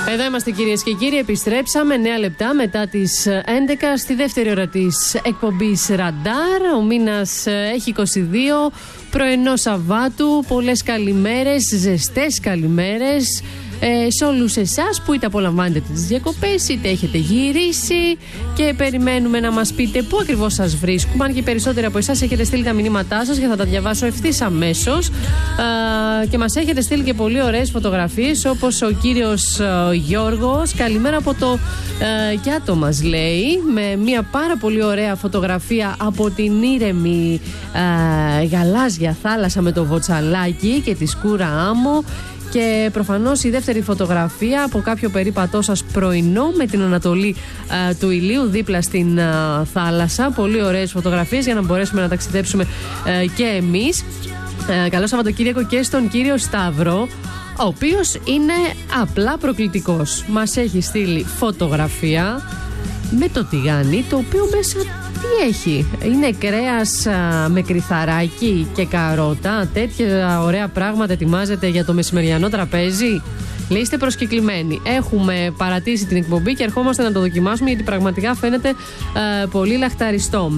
Εδώ είμαστε κυρίες και κύριοι, επιστρέψαμε 9 λεπτά μετά τις 11 στη δεύτερη ώρα της εκπομπής Ραντάρ. Ο μήνας έχει 22, πρωινό Σαββάτου, πολλές καλημέρες, ζεστές καλημέρες σε όλους εσάς που είτε απολαμβάνετε τις διακοπές είτε έχετε γυρίσει και περιμένουμε να μας πείτε πού ακριβώς σας βρίσκουμε. Αν και περισσότεροι από εσάς έχετε στείλει τα μηνύματά σας και θα τα διαβάσω ευθύς αμέσως, και μας έχετε στείλει και πολύ ωραίες φωτογραφίες, όπως ο κύριος Γιώργος. Καλημέρα από το Κιάτο μας λέει, με μια πάρα πολύ ωραία φωτογραφία από την ήρεμη γαλάζια θάλασσα με το βοτσαλάκι και τη σκούρα άμμο. Και προφανώς η δεύτερη φωτογραφία από κάποιο περίπατό σας πρωινό με την ανατολή του ηλίου δίπλα στην θάλασσα. Πολύ ωραίες φωτογραφίες για να μπορέσουμε να ταξιδέψουμε και εμείς. Καλό Σαββατοκύριακο και στον κύριο Σταύρο, ο οποίος είναι απλά προκλητικός. Μας έχει στείλει φωτογραφία με το τηγάνι, το οποίο μέσα τι έχει? Είναι κρέας με κρυθαράκι και καρότα. Τέτοια ωραία πράγματα ετοιμάζετε για το μεσημεριανό τραπέζι? Λέει, είστε προσκεκλημένοι. Έχουμε παρατήσει την εκπομπή και ερχόμαστε να το δοκιμάσουμε, γιατί πραγματικά φαίνεται πολύ λαχταριστό.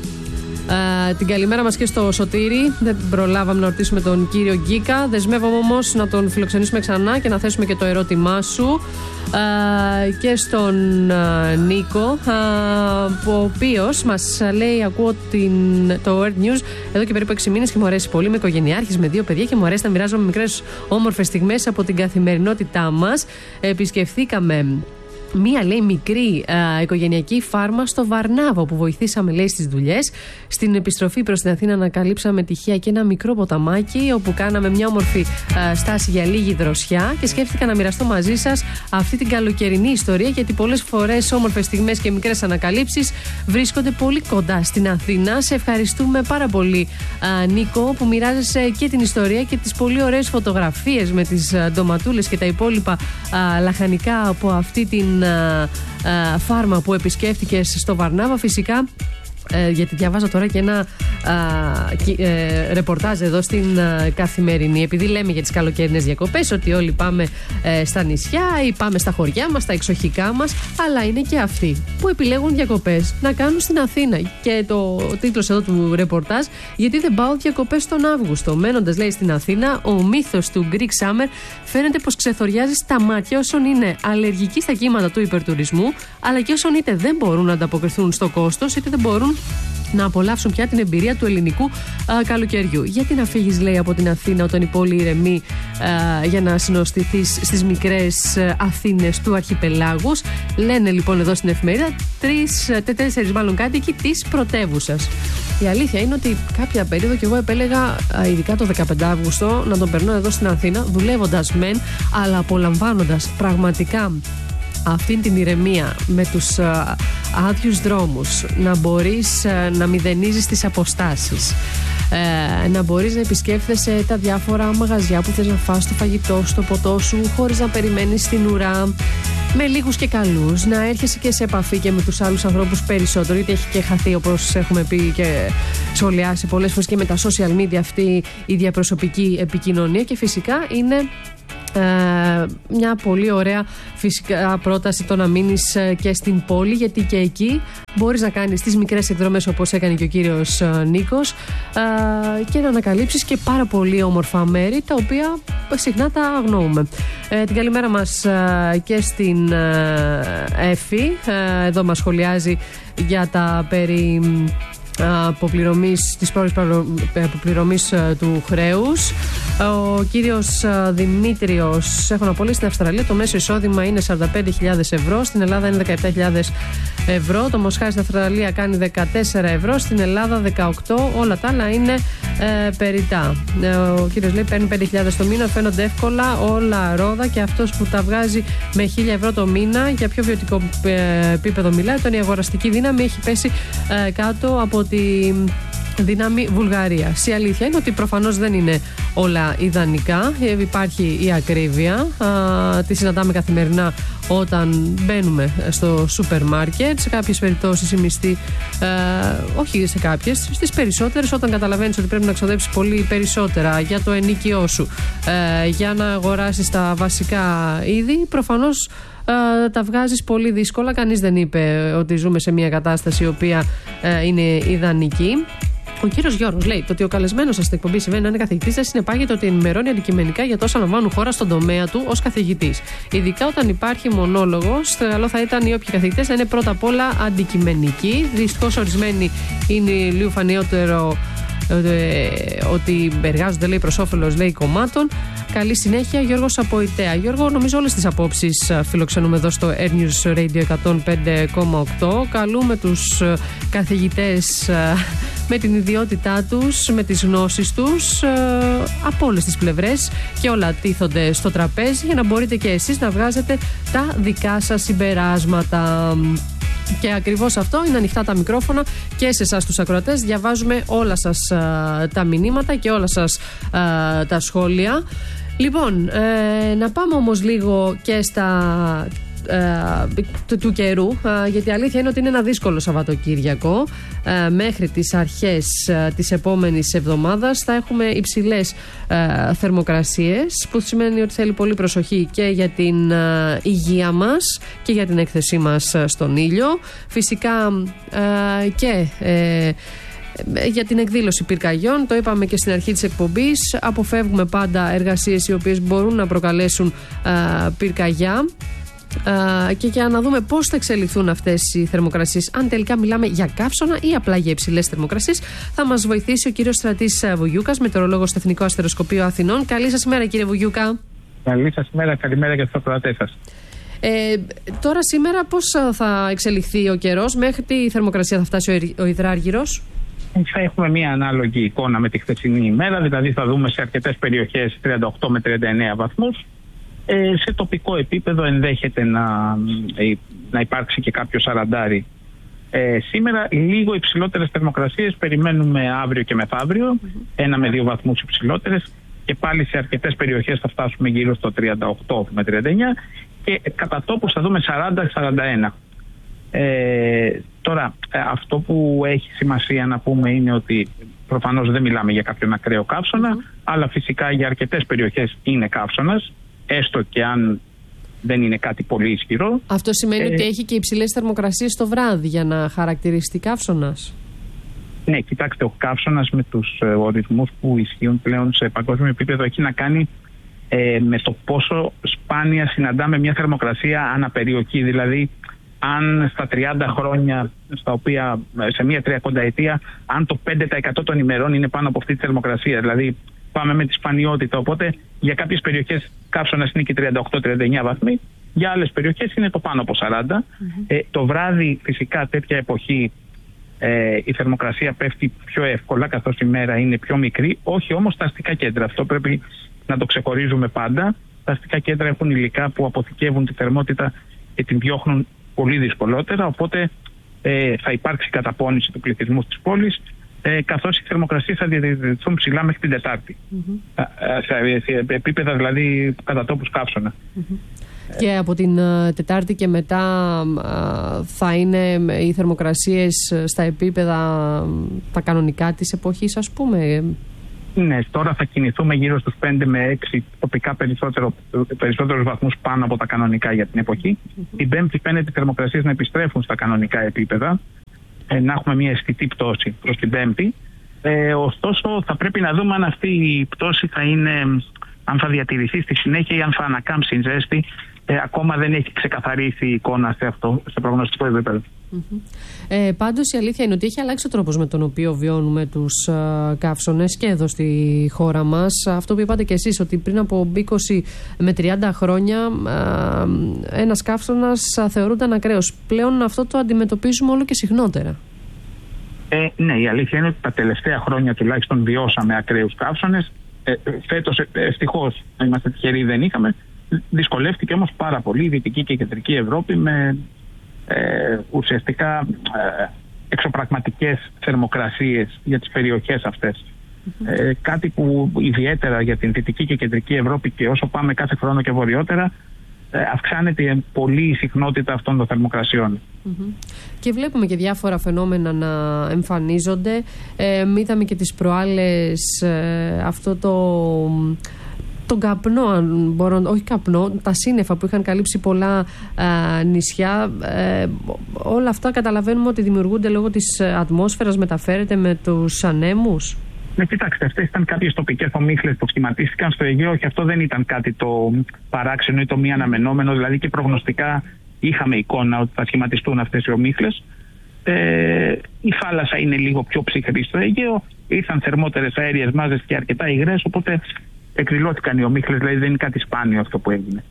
Την καλημέρα μας και στο Σωτήρι. Δεν προλάβαμε να ρωτήσουμε τον κύριο Γκίκα. Δεσμεύομαι όμως να τον φιλοξενήσουμε ξανά και να θέσουμε και το ερώτημά σου. Και στον Νίκο, ο οποίος μας λέει: ακούω το Earth News εδώ και περίπου 6 μήνες και μου αρέσει πολύ. Είμαι οικογενειάρχης με 2 παιδιά και μου αρέσει να μοιράζομαι μικρές όμορφες στιγμές από την καθημερινότητά μας. Επισκεφθήκαμε μία, λέει, μικρή οικογενειακή φάρμα στο Βαρνάβο που βοηθήσαμε, λέει, στις δουλειές. Στην επιστροφή προς την Αθήνα ανακαλύψαμε τυχαία και ένα μικρό ποταμάκι όπου κάναμε μια όμορφη στάση για λίγη δροσιά και σκέφτηκα να μοιραστώ μαζί σας αυτή την καλοκαιρινή ιστορία, γιατί πολλές φορές όμορφες στιγμές και μικρές ανακαλύψεις βρίσκονται πολύ κοντά στην Αθήνα. Σε ευχαριστούμε πάρα πολύ, Νίκο, που μοιράζεσαι και την ιστορία και τις πολύ ωραίες φωτογραφίες με τις ντοματούλες και τα υπόλοιπα λαχανικά από αυτή την φάρμα που επισκέφτηκες στο Βαρνάβα. Φυσικά, γιατί διαβάζω τώρα και ένα ρεπορτάζ εδώ στην Καθημερινή, επειδή λέμε για τις καλοκαιρινές διακοπές ότι όλοι πάμε στα νησιά ή πάμε στα χωριά μας, στα εξοχικά μας, αλλά είναι και αυτοί που επιλέγουν διακοπές να κάνουν στην Αθήνα. Και το τίτλος εδώ του ρεπορτάζ: γιατί δεν πάω διακοπές τον Αύγουστο? Μένοντας, λέει, στην Αθήνα, ο μύθος του Greek Summer φαίνεται πως ξεθοριάζει στα μάτια όσων είναι αλλεργικοί στα κύματα του υπερτουρισμού, αλλά και όσων είτε δεν μπορούν να ανταποκριθούν στο κόστος, είτε δεν μπορούν να απολαύσουν πια την εμπειρία του ελληνικού καλοκαιριού. Γιατί να φύγεις, λέει, από την Αθήνα όταν η πόλη ηρεμεί, για να συνοστηθείς στις μικρές Αθήνες του αρχιπελάγους? Λένε λοιπόν εδώ στην εφημερίδα 4 μάλλον κάτοικοι της πρωτεύουσας. Η αλήθεια είναι ότι κάποια περίοδο και εγώ επέλεγα, ειδικά το 15 Αύγουστο, να τον περνώ εδώ στην Αθήνα, δουλεύοντας μεν, αλλά απολαμβάνοντας πραγματικά αυτήν την ηρεμία με τους άδειους δρόμους, να μπορείς να μηδενίζεις τις αποστάσεις, να μπορείς να επισκέφτεσαι τα διάφορα μαγαζιά που θες να φας το φαγητό στο ποτό σου χωρίς να περιμένεις στην ουρά, με λίγους και καλούς, να έρχεσαι και σε επαφή και με τους άλλους ανθρώπους περισσότερο, γιατί έχει και χαθεί, όπως έχουμε πει και σχολιάσει πολλές φορές, και με τα social media αυτή η διαπροσωπική επικοινωνία. Και φυσικά είναι μια πολύ ωραία φυσικά πρόταση το να μείνεις και στην πόλη, γιατί και εκεί μπορείς να κάνεις τις μικρές εκδρομές όπως έκανε και ο κύριος Νίκος, και να ανακαλύψεις και πάρα πολύ όμορφα μέρη, τα οποία συχνά τα αγνοούμε. Την καλημέρα μας και στην Εφη, εδώ μας σχολιάζει για τα περί της πρώτης αποπληρωμής του χρέους. Ο κύριος Δημήτριος: έχω να πω, στην Αυστραλία το μέσο εισόδημα είναι 45.000 ευρώ, στην Ελλάδα είναι 17.000 ευρώ. Το μοσχάρι στην Αυστραλία κάνει 14 ευρώ, στην Ελλάδα 18. Όλα τα άλλα είναι περιτά. Ο κύριος λέει: παίρνει 5.000 το μήνα, φαίνονται εύκολα όλα ρόδα, και αυτός που τα βγάζει με 1.000 ευρώ το μήνα, για πιο βιωτικό επίπεδο μιλάει, όταν η αγοραστική δύναμη έχει πέσει κάτω από τη δύναμη Βουλγαρίας. Η αλήθεια είναι ότι προφανώς δεν είναι όλα ιδανικά. Υπάρχει η ακρίβεια. Τη συναντάμε καθημερινά όταν μπαίνουμε στο σούπερ μάρκετ. Σε κάποιες περιπτώσεις οι μισθοί, όχι σε κάποιες, στις περισσότερες, όταν καταλαβαίνεις ότι πρέπει να ξοδέψεις πολύ περισσότερα για το ενοίκιό σου, για να αγοράσεις τα βασικά είδη, προφανώς τα βγάζεις πολύ δύσκολα. Κανείς δεν είπε ότι ζούμε σε μια κατάσταση η οποία είναι ιδανική. Ο κύριος Γιώργος λέει: το ότι ο καλεσμένος σας στην εκπομπή συμβαίνει να είναι καθηγητής δεν συνεπάγεται ότι ενημερώνει αντικειμενικά για τόσα λαμβάνουν χώρα στον τομέα του ως καθηγητής. Ειδικά όταν υπάρχει μονόλογος, καλό θα ήταν οι όποιοι καθηγητές να είναι πρώτα απ' όλα αντικειμενικοί. Δυστυχώς, ορισμένοι είναι λίγο φανιότερο ότι εργάζονται, λέει, προς όφελος, λέει, κομμάτων. Καλή συνέχεια, Γιώργος από Ιταία. Γιώργο, νομίζω όλες τις απόψεις φιλοξενούμε εδώ στο Air News Radio 105,8. Καλούμε τους καθηγητές με την ιδιότητά τους, με τις γνώσεις τους, από όλες τις πλευρές, και όλα τίθονται στο τραπέζι για να μπορείτε και εσείς να βγάζετε τα δικά σας συμπεράσματα. Και ακριβώς αυτό, είναι ανοιχτά τα μικρόφωνα και σε εσάς τους ακροατές. Διαβάζουμε όλα σας τα μηνύματα και όλα σας τα σχόλια. Λοιπόν, να πάμε όμως λίγο και στα του καιρού, γιατί η αλήθεια είναι ότι είναι ένα δύσκολο Σαββατοκύριακο. Μέχρι τις αρχές της επόμενης εβδομάδας θα έχουμε υψηλές θερμοκρασίες, που σημαίνει ότι θέλει πολύ προσοχή και για την υγεία μας και για την έκθεσή μας στον ήλιο. Φυσικά και για την εκδήλωση πυρκαγιών, το είπαμε και στην αρχή της εκπομπής, αποφεύγουμε πάντα εργασίες οι οποίες μπορούν να προκαλέσουν πυρκαγιά. Και για να δούμε πώς θα εξελιχθούν αυτές οι θερμοκρασίες, αν τελικά μιλάμε για καύσωνα ή απλά για υψηλές θερμοκρασίες, θα μας βοηθήσει ο κύριος Στρατής Βουγιούκας, μετεωρολόγος στο Εθνικό Αστεροσκοπείο Αθηνών. Καλή σας ημέρα, κύριε Βουγιούκα. Καλή σας ημέρα, καλημέρα για τους ακροατές σας. Τώρα σήμερα πώς θα εξελιχθεί ο καιρός, μέχρι τι θερμοκρασία θα φτάσει ο υδράργυρος? Θα έχουμε μια ανάλογη εικόνα με τη χθεσινή ημέρα, δηλαδή θα δούμε σε αρκετές περιοχές 38 με 39 βαθμούς. Σε τοπικό επίπεδο ενδέχεται να υπάρξει και κάποιο σαραντάρι. Σήμερα λίγο υψηλότερες θερμοκρασίες περιμένουμε αύριο και μεθαύριο, 1 με 2 βαθμούς υψηλότερες, και πάλι σε αρκετές περιοχές θα φτάσουμε γύρω στο 38 με 39 και κατά τόπους θα δούμε 40-41. Τώρα, αυτό που έχει σημασία να πούμε είναι ότι προφανώς δεν μιλάμε για κάποιον ακραίο καύσωνα, αλλά φυσικά για αρκετές περιοχές είναι καύσωνας, έστω και αν δεν είναι κάτι πολύ ισχυρό. Αυτό σημαίνει ότι έχει και υψηλές θερμοκρασίες το βράδυ για να χαρακτηριστεί καύσωνας? Ναι, κοιτάξτε, ο καύσωνας με τους ορισμούς που ισχύουν πλέον σε παγκόσμιο επίπεδο έχει να κάνει με το πόσο σπάνια συναντάμε μια θερμοκρασία αναπεριοχή. Δηλαδή, αν στα 30 χρόνια, στα οποία σε μια 30ετία, αν το 5% των ημερών είναι πάνω από αυτή τη θερμοκρασία, δηλαδή πάμε με τη σπανιότητα. Οπότε για κάποιες περιοχές καύσωνας είναι και 38-39 βαθμοί, για άλλες περιοχές είναι το πάνω από 40. Το βράδυ, φυσικά, τέτοια εποχή η θερμοκρασία πέφτει πιο εύκολα, καθώς η μέρα είναι πιο μικρή, όχι όμως στα αστικά κέντρα. Αυτό πρέπει να το ξεχωρίζουμε πάντα. Τα αστικά κέντρα έχουν υλικά που αποθηκεύουν τη θερμότητα και την διώχνουν πολύ δυσκολότερα, οπότε θα υπάρξει καταπώνηση του πληθυσμού της πόλης, καθώς οι θερμοκρασίες θα διατηρηθούν ψηλά μέχρι την Τετάρτη. Σε επίπεδα δηλαδή κατά τόπους καύσωνα. Και από την Τετάρτη και μετά θα είναι οι θερμοκρασίες στα επίπεδα τα κανονικά της εποχής, ας πούμε? Ναι, τώρα θα κινηθούμε γύρω στους 5 με 6 τοπικά περισσότερους βαθμούς πάνω από τα κανονικά για την εποχή. Την Πέμπτη φαίνεται οι θερμοκρασίες να επιστρέφουν στα κανονικά επίπεδα, να έχουμε μια αισθητή πτώση προς την Πέμπτη. Ωστόσο, θα πρέπει να δούμε αν αυτή η πτώση αν θα διατηρηθεί στη συνέχεια ή αν θα ανακάμψει η ζέστη. Ακόμα δεν έχει ξεκαθαρίσει η εικόνα σε προγνωστικό επίπεδο. Πάντως η αλήθεια είναι ότι έχει αλλάξει ο τρόπος με τον οποίο βιώνουμε τους καύσωνες και εδώ στη χώρα μας. Αυτό που είπατε και εσείς, ότι πριν από 20 με 30 χρόνια ένας καύσωνας θεωρούνταν ακραίος. Πλέον αυτό το αντιμετωπίζουμε όλο και συχνότερα. Ναι, η αλήθεια είναι ότι τα τελευταία χρόνια τουλάχιστον βιώσαμε ακραίους καύσωνες. Φέτος, ευτυχώς, να είμαστε τυχεροί, δεν είχαμε. Δυσκολεύτηκε όμως πάρα πολύ η Δυτική και η Κεντρική Ευρώπη με ουσιαστικά εξωπραγματικές θερμοκρασίες για τις περιοχές αυτές. Κάτι που ιδιαίτερα για την Δυτική και Κεντρική Ευρώπη, και όσο πάμε κάθε χρόνο και βορειότερα, αυξάνεται πολύ η συχνότητα αυτών των θερμοκρασιών. Και βλέπουμε και διάφορα φαινόμενα να εμφανίζονται. Είδαμε και τις προάλλες αυτό τον καπνό, αν μπορώ, όχι καπνό, τα σύννεφα που είχαν καλύψει πολλά νησιά. Όλα αυτά καταλαβαίνουμε ότι δημιουργούνται λόγω της ατμόσφαιρας, μεταφέρεται με τους ανέμους. Ναι, κοιτάξτε, αυτές ήταν κάποιες τοπικές ομίχλες που σχηματίστηκαν στο Αιγαίο, και αυτό δεν ήταν κάτι το παράξενο ή το μη αναμενόμενο. Δηλαδή και προγνωστικά είχαμε εικόνα ότι θα σχηματιστούν αυτές οι ομίχλες. Η θάλασσα είναι λίγο πιο ψυχρή στο Αιγαίο, ήρθαν θερμότερες αέριες μάζες και αρκετά υγρές, οπότε εκδηλώθηκαν οι ομίχλες, δηλαδή δεν είναι κάτι σπάνιο αυτό που έγινε.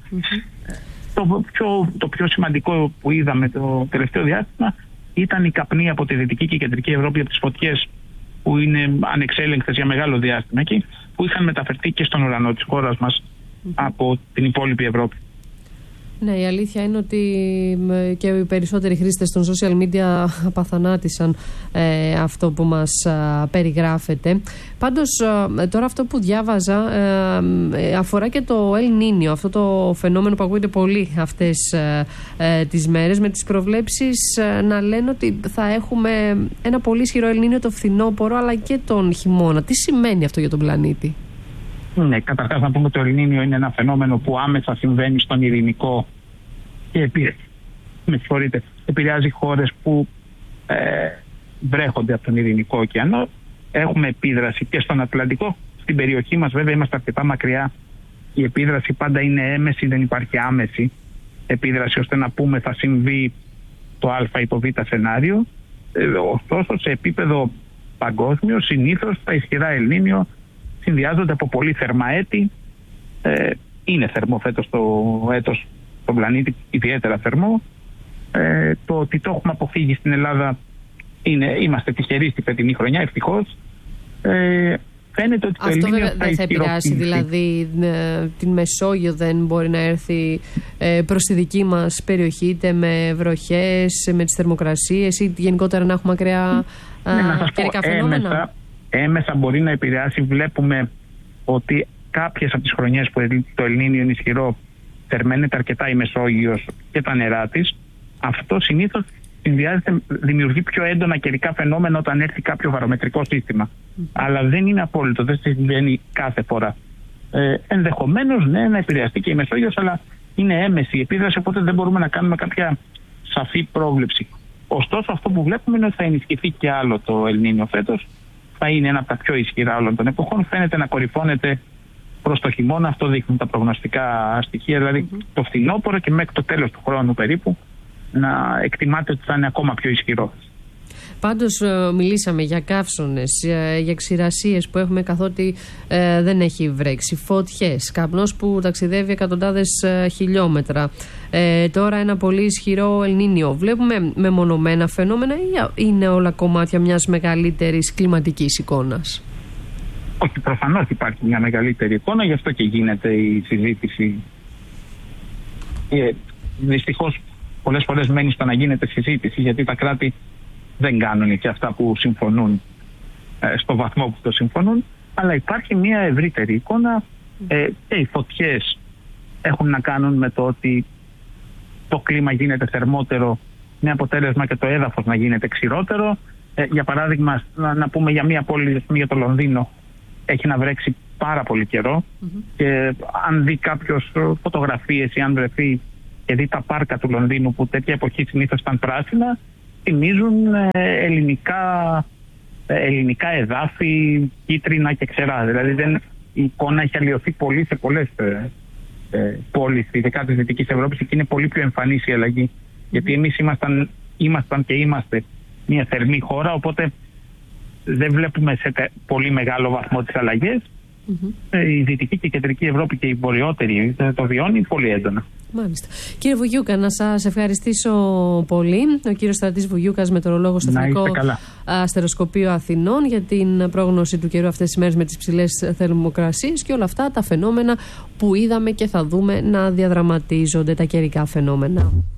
Το πιο σημαντικό που είδαμε το τελευταίο διάστημα ήταν η καπνή από τη Δυτική και Κεντρική Ευρώπη, από τις φωτιές που είναι ανεξέλεγκτες για μεγάλο διάστημα εκεί, που είχαν μεταφερθεί και στον ουρανό της χώρας μας από την υπόλοιπη Ευρώπη. Ναι, η αλήθεια είναι ότι και οι περισσότεροι χρήστες των social media απαθανάτησαν αυτό που μας περιγράφεται. Πάντως, τώρα αυτό που διάβαζα αφορά και το El Niño, αυτό το φαινόμενο που ακούγεται πολύ αυτές τις μέρες, με τις προβλέψεις να λένε ότι θα έχουμε ένα πολύ ισχυρό El Niño το φθινόπωρο αλλά και τον χειμώνα. Τι σημαίνει αυτό για τον πλανήτη? Ναι, καταρχάς να πούμε ότι το El Niño είναι ένα φαινόμενο που άμεσα συμβαίνει στον Ειρηνικό και επηρεάζει χώρες που βρέχονται από τον Ειρηνικό ωκεανό. Έχουμε επίδραση και στον Ατλαντικό. Στην περιοχή μας βέβαια είμαστε αρκετά μακριά. Η επίδραση πάντα είναι έμεση, δεν υπάρχει άμεση επίδραση ώστε να πούμε θα συμβεί το α ή το β σενάριο. Ωστόσο σε επίπεδο παγκόσμιο συνήθως τα ισχυρά El Niño συνδυάζονται από πολύ θερμά έτη. Είναι θερμό φέτος το έτος στον πλανήτη, ιδιαίτερα θερμό. Το ότι το έχουμε αποφύγει στην Ελλάδα είμαστε τυχεροί στη φετινή χρονιά, ευτυχώς. Φαίνεται ότι αυτό δεν θα επηρεάσει δηλαδή την Μεσόγειο, δεν μπορεί να έρθει προς τη δική μας περιοχή, είτε με βροχές, με τις θερμοκρασίες ή γενικότερα να έχουμε ακραία καιρικά φαινόμενα? Έμεσα μπορεί να επηρεάσει. Βλέπουμε ότι κάποιες από τις χρονιές που το El Niño είναι ισχυρό, θερμαίνεται αρκετά η Μεσόγειος και τα νερά της. Αυτό συνήθως συνδυάζεται, δημιουργεί πιο έντονα καιρικά φαινόμενα όταν έρθει κάποιο βαρομετρικό σύστημα. Αλλά δεν είναι απόλυτο, δεν συμβαίνει κάθε φορά. Ενδεχομένως ναι, να επηρεαστεί και η Μεσόγειος, αλλά είναι έμεση η επίδραση, οπότε δεν μπορούμε να κάνουμε κάποια σαφή πρόβλεψη. Ωστόσο, αυτό που βλέπουμε είναι ότι θα ενισχυθεί και άλλο το El Niño φέτος. Θα είναι ένα από τα πιο ισχυρά όλων των εποχών. Φαίνεται να κορυφώνεται προς το χειμώνα. Αυτό δείχνουν τα προγνωστικά στοιχεία. Δηλαδή το φθινόπωρο και μέχρι το τέλος του χρόνου περίπου να εκτιμάται ότι θα είναι ακόμα πιο ισχυρό. Πάντως μιλήσαμε για καύσωνες, για ξηρασίες που έχουμε καθότι δεν έχει βρέξει, φωτιές, καπνός που ταξιδεύει εκατοντάδες χιλιόμετρα. Τώρα ένα πολύ ισχυρό El Niño. Βλέπουμε μεμονωμένα φαινόμενα ή είναι όλα κομμάτια μιας μεγαλύτερης κλιματικής εικόνας? Όχι, προφανώς υπάρχει μια μεγαλύτερη εικόνα, γι' αυτό και γίνεται η συζήτηση. Δυστυχώς πολλές φορές μένει στο να γίνεται συζήτηση, γιατί τα κράτη δεν κάνουν και αυτά που συμφωνούν στο βαθμό που το συμφωνούν, αλλά υπάρχει μια ευρύτερη εικόνα και οι φωτιές έχουν να κάνουν με το ότι το κλίμα γίνεται θερμότερο, με αποτέλεσμα και το έδαφος να γίνεται ξηρότερο. Για παράδειγμα, να πούμε για μια πόλη, για το Λονδίνο, έχει να βρέξει πάρα πολύ καιρό και αν δει κάποιος φωτογραφίες ή αν βρεθεί και δει τα πάρκα του Λονδίνου που τέτοια εποχή συνήθως ήταν πράσινα, θυμίζουν ελληνικά εδάφη, κίτρινα και ξερά. Δηλαδή η εικόνα έχει αλλοιωθεί πολύ σε πολλές πόλεις, ειδικά της Δυτικής Ευρώπης, και είναι πολύ πιο εμφανής η αλλαγή. Γιατί εμείς ήμασταν και είμαστε μια θερμή χώρα, οπότε δεν βλέπουμε σε πολύ μεγάλο βαθμό τις αλλαγές. Η Δυτική και η Κεντρική Ευρώπη και η Βορειότερη το βιώνει πολύ έντονα. Μάλιστα. Κύριε Βουγιούκα, να σας ευχαριστήσω πολύ. Ο κύριος Στρατής Βουγιούκας, μετεωρολόγος στο Εθνικό Αστεροσκοπείο Αθηνών, για την πρόγνωση του καιρού αυτές τις μέρες με τις ψηλές θερμοκρασίες και όλα αυτά τα φαινόμενα που είδαμε και θα δούμε να διαδραματίζονται, τα καιρικά φαινόμενα.